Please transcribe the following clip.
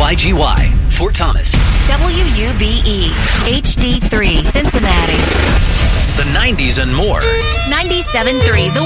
WYGY, Fort Thomas. WUBE, HD3, Cincinnati. The 90s and more. 97.3, The